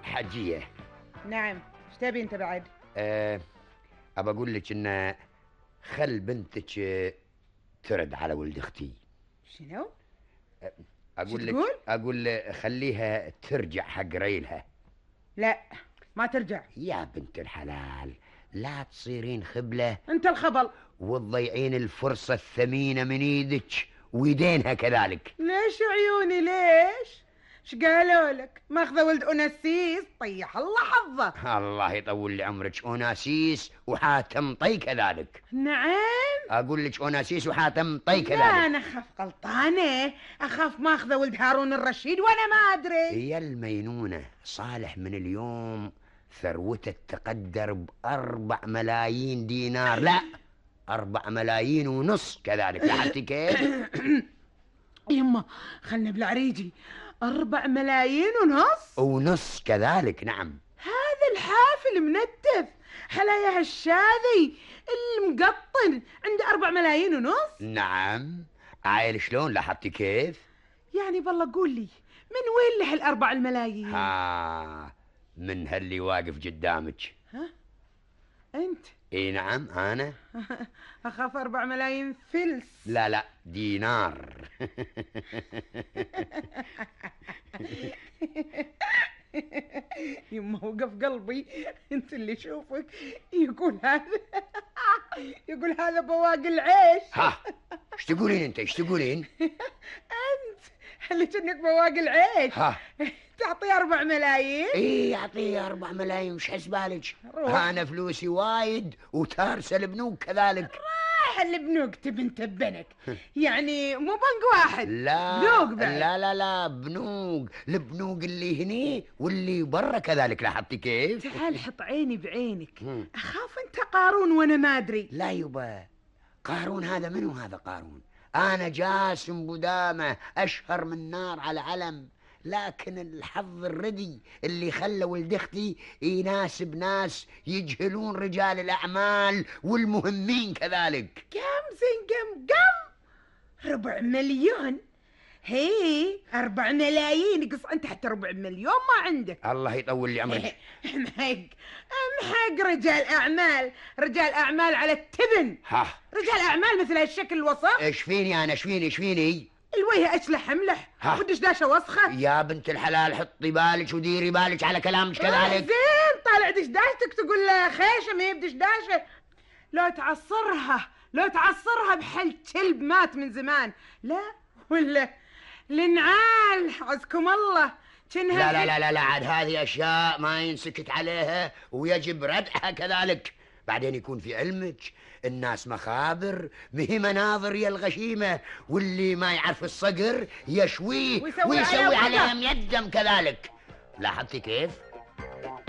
حجية. نعم، ايش تبي انت بعد؟ أبى أقول لك إن خل بنتك ترد على ولد أختي. شنو؟ أقول تقول؟ لك أقول خليها ترجع حق ريلها. لا، ما ترجع يا بنت الحلال، لا تصيرين خبلة انت الخبل. وتضيعين الفرصة الثمينة من ايدك ويدينها كذلك. ليش عيوني ليش؟ ايش قالوا لك؟ ماخذه ولد أناسيس طيح الله حظه. الله يطول لي عمرك، أوناسيس وحاتم طي كذلك. نعم، أقول لك أوناسيس وحاتم طي كذلك. لا أنا أخاف غلطانة، أخاف ماخذه ولد هارون الرشيد وأنا ما أدري. يا المينونة، صالح من اليوم ثروته تقدر ب4 ملايين دينار، لا 4 ملايين ونص كذلك. لاحظتي كيف؟ يما خلنا بالعريجي، 4 ملايين ونص كذلك. نعم، هذا الحافل منتف حلايا هالشاذي المقطن عنده 4 ملايين ونص. نعم، عايل شلون؟ لاحظتي كيف؟ يعني بالله قول لي من وين له ال4 ملايين؟ من هاللي واقف قدامك. ها انت؟ اي نعم انا. اخاف 4 ملايين فلس. لا دينار. يما وقف قلبي، انت اللي شوفك يقول هذا بواقي العيش. ايش تقولين انت؟ ايش تقولين؟ انت اللي كأنك بواقي العيش. تعطيه 4 ملايين؟ ايه اعطيه 4 ملايين، مش حسبالك. انا فلوسي وايد وتارسه البنوك كذلك. راح البنوك تبنت بنك، يعني مو بنك واحد. لا بنوك بعد. لا بنوك، البنوك اللي هني واللي برا كذلك. لاحظتي كيف؟ تعال حط عيني بعينك. اخاف انت قارون وانا ما ادري. لا يبا، قارون هذا منو؟ هذا قارون انا جاسم بدامه اشهر من نار على علم، لكن الحظ الردي اللي خلى ولد اختي يناسب ناس يجهلون رجال الاعمال والمهمين كذلك. كم زنقم 4 مليون؟ هي 4 ملايين قص انت، حتى 4 مليون ما عندك. الله يطول لي عمرك. محق رجال اعمال على التبن. رجال اعمال مثل هالشكل الوسخ. ايش فيني انا؟ ايش فيني؟ الوجه اشلح املح والدشداشه وسخه. يا بنت الحلال حطي بالك وديري بالك على كلامك كذلك. زين، طالع دشداشتك تقول له خيشه ما هي بدشداشه. لو تعصرها بحل كلب مات من زمان. لا ولا لنعال عزكم الله. لا عاد هذه اشياء ما ينسكت عليها ويجب ردعها كذلك. بعدين يكون في علمك الناس مخابر، مهي مناظر يا الغشيمة، واللي ما يعرف الصقر يشويه ويسوي عليهم يدم كذلك. لاحظتي كيف؟